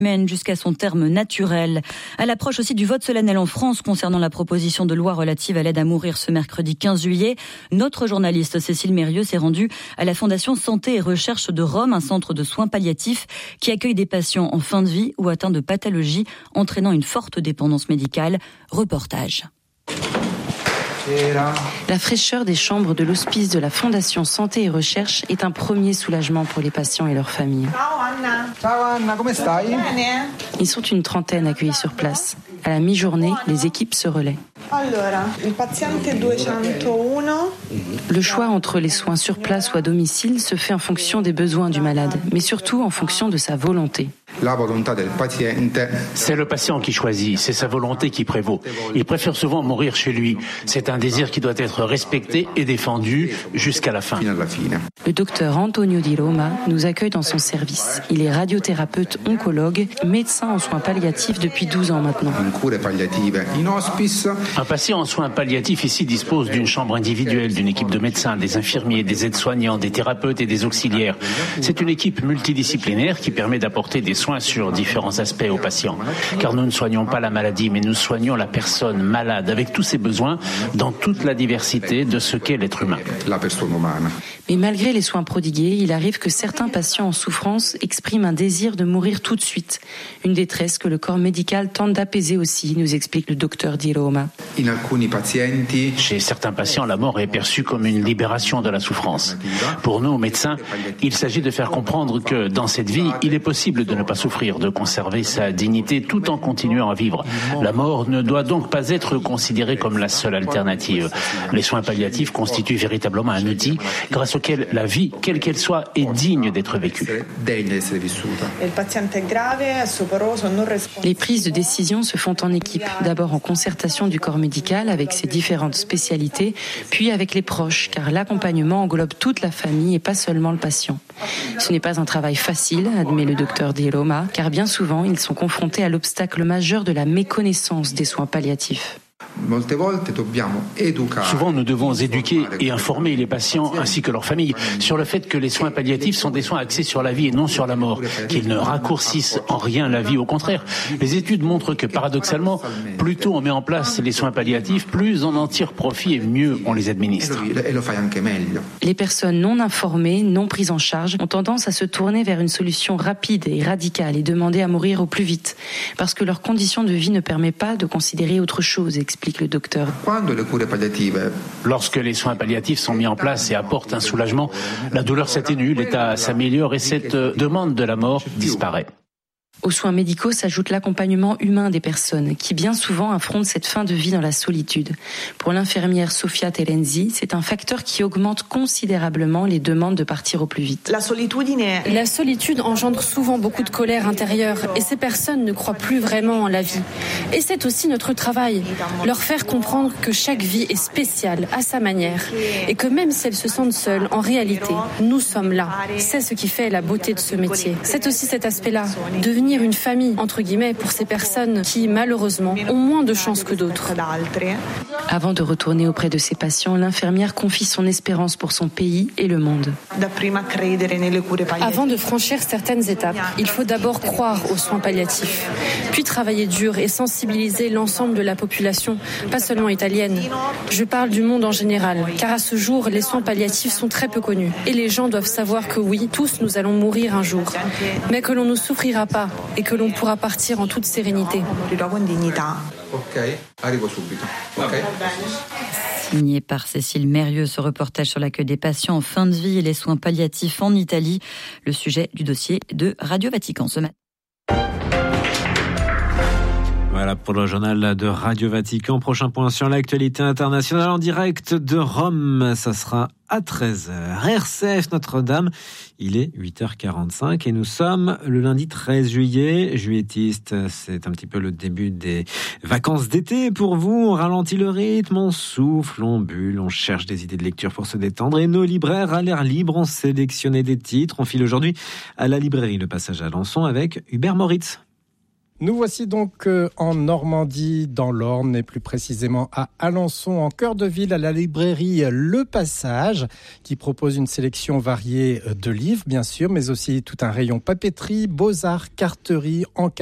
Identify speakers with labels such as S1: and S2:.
S1: mène jusqu'à son terme naturel. À l'approche aussi du vote solennel en France concernant la proposition de loi relative à l'aide à mourir ce mercredi 15 juillet, notre journaliste Cécile Mérieux s'est rendue à la Fondation Santé et Recherche de Rome, un centre de soins palliatifs qui accueille des patients en fin de vie ou atteints de pathologies entraînant une forte dépendance médicale. Reportage.
S2: La fraîcheur des chambres de l'hospice de la Fondation Santé et Recherche est un premier soulagement pour les patients et leurs familles. Ils sont une trentaine accueillis sur place. À la mi-journée, les équipes se relaient. Le choix entre les soins sur place ou à domicile se fait en fonction des besoins du malade, mais surtout en fonction de sa volonté.
S3: C'est le patient qui choisit, c'est sa volonté qui prévaut. Il préfère souvent mourir chez lui. C'est un désir qui doit être respecté et défendu jusqu'à la fin.
S2: Le docteur Antonio Di Roma nous accueille dans son service. Il est radiothérapeute oncologue, médecin en soins palliatifs depuis 12 ans maintenant.
S3: Un patient en soins palliatifs ici dispose d'une chambre individuelle, d'une équipe de médecins, des infirmiers, des aides-soignants, des thérapeutes et des auxiliaires. C'est une équipe multidisciplinaire qui permet d'apporter des soins sur différents aspects aux patients. Car nous ne soignons pas la maladie, mais nous soignons la personne malade avec tous ses besoins dans toute la diversité de ce qu'est l'être humain.
S2: Mais malgré les soins prodigués, il arrive que certains patients en souffrance expriment un désir de mourir tout de suite. Une détresse que le corps médical tente d'apaiser aussi, nous explique le docteur Di Roma.
S3: Chez certains patients, la mort est perçue comme une libération de la souffrance. Pour nous, médecins, il s'agit de faire comprendre que dans cette vie, il est possible de ne pas souffrir, de conserver sa dignité tout en continuant à vivre. La mort ne doit donc pas être considérée comme la seule alternative. Les soins palliatifs constituent véritablement un outil grâce auquel la vie, quelle qu'elle soit, est digne d'être vécue.
S2: Les prises de décision se font en équipe, d'abord en concertation du corps médical avec ses différentes spécialités, puis avec les proches, car l'accompagnement englobe toute la famille et pas seulement le patient. Ce n'est pas un travail facile, admet le docteur Di Roma, car bien souvent, ils sont confrontés à l'obstacle majeur de la méconnaissance des soins palliatifs.
S3: Souvent, nous devons éduquer et informer les patients ainsi que leurs familles sur le fait que les soins palliatifs sont des soins axés sur la vie et non sur la mort, qu'ils ne raccourcissent en rien la vie. Au contraire, les études montrent que paradoxalement, plus tôt on met en place les soins palliatifs, plus on en tire profit et mieux on les administre.
S2: Les personnes non informées, non prises en charge, ont tendance à se tourner vers une solution rapide et radicale et demander à mourir au plus vite, parce que leur condition de vie ne permet pas de considérer autre chose, explique le docteur.
S3: Lorsque les soins palliatifs sont mis en place et apportent un soulagement, la douleur s'atténue, l'état s'améliore et cette demande de la mort disparaît.
S2: Aux soins médicaux s'ajoute l'accompagnement humain des personnes qui bien souvent affrontent cette fin de vie dans la solitude. Pour l'infirmière Sofia Terenzi, c'est un facteur qui augmente considérablement les demandes de partir au plus vite.
S4: La solitude engendre souvent beaucoup de colère intérieure et ces personnes ne croient plus vraiment en la vie. Et c'est aussi notre travail, leur faire comprendre que chaque vie est spéciale à sa manière et que même si elles se sentent seules, en réalité, nous sommes là. C'est ce qui fait la beauté de ce métier. C'est aussi cet aspect-là, devenir une famille, entre guillemets, pour ces personnes qui, malheureusement, ont moins de chance que d'autres.
S2: Avant de retourner auprès de ses patients, l'infirmière confie son espérance pour son pays et le monde.
S4: Avant de franchir certaines étapes, il faut d'abord croire aux soins palliatifs, puis travailler dur et sensibiliser l'ensemble de la population, pas seulement italienne. Je parle du monde en général, car à ce jour, les soins palliatifs sont très peu connus. Et les gens doivent savoir que oui, tous nous allons mourir un jour, mais que l'on ne souffrira pas et que l'on pourra partir en toute sérénité.
S1: Signé par Cécile Mérieux, ce reportage sur l'accueil des patients en fin de vie et les soins palliatifs en Italie, le sujet du dossier de Radio Vatican ce matin.
S5: Voilà pour le journal de Radio Vatican. Prochain point sur l'actualité internationale en direct de Rome. Ça sera à 13h. RCF Notre-Dame, il est 8h45 et nous sommes le lundi 13 juillet. Juillettiste, c'est un petit peu le début des vacances d'été pour vous. On ralentit le rythme, on souffle, on bulle, on cherche des idées de lecture pour se détendre. Et nos libraires à l'air libre ont sélectionné des titres. On file aujourd'hui à la librairie Le Passage à Alençon avec Hubert Moritz.
S6: Nous voici donc en Normandie, dans l'Orne, et plus précisément à Alençon, en cœur de ville, à la librairie Le Passage, qui propose une sélection variée de livres, bien sûr, mais aussi tout un rayon papeterie, beaux-arts, carterie,